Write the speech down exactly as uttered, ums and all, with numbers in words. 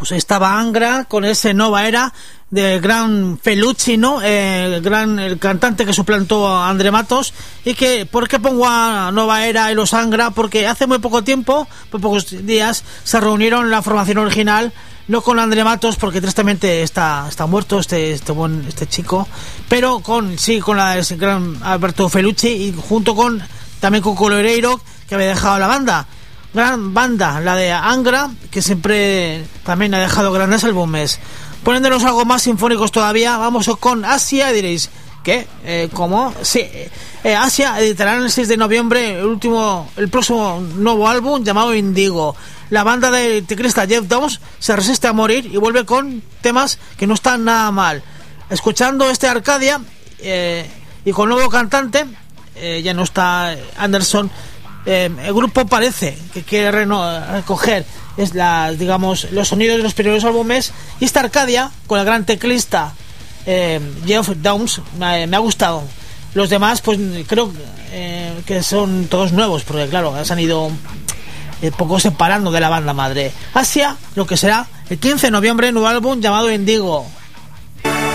Pues estaba Angra con ese Nova Era del gran Felucci, ¿no? Eh, el gran el cantante que suplantó a André Matos. Y que, ¿por qué pongo a Nova Era y los Angra? Porque hace muy poco tiempo, muy pocos días, se reunieron en la formación original, no con André Matos, porque tristemente está, está muerto este, este buen, este chico, pero con, sí, con la, el gran Alberto Felucci, y junto con, también con Coloreiro, que había dejado la banda. Gran banda, la de Angra, que siempre también ha dejado grandes álbumes. Poniéndonos algo más sinfónicos todavía, vamos con Asia, y diréis, ¿qué? Eh, ¿Cómo? Sí, eh, Asia editarán el seis de noviembre el último, el próximo nuevo álbum llamado Indigo. La banda de teclista Jeff Downs se resiste a morir y vuelve con temas que no están nada mal. Escuchando este Arcadia eh, y con nuevo cantante, eh, ya no está Anderson. Eh, el grupo parece que quiere reno- recoger es la, digamos, los sonidos de los primeros álbumes, y esta Arcadia con el gran teclista eh, Jeff Downs me, me ha gustado. Los demás pues creo eh, que son todos nuevos, porque claro, se han ido eh, poco separando de la banda madre. Asia, lo que será el quince de noviembre, nuevo álbum llamado Indigo.